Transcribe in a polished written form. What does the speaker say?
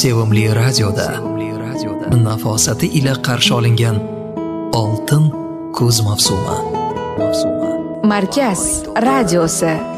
sevimli radioda nafosati ila qarshi olingan oltin kuz mavsumi. Markaz radiosi.